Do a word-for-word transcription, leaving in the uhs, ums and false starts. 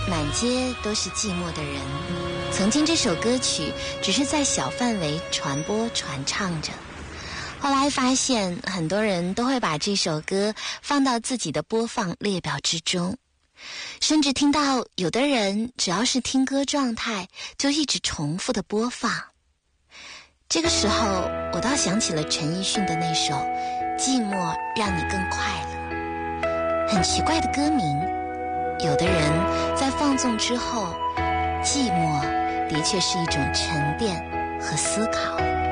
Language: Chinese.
满街都是寂寞的人。曾经这首歌曲只是在小范围传播传唱着，后来发现很多人都会把这首歌放到自己的播放列表之中，甚至听到有的人只要是听歌状态就一直重复的播放。这个时候我倒想起了陈奕迅的那首《寂寞让你更快乐》，很奇怪的歌名。有的人在放纵之后，寂寞的确是一种沉淀和思考。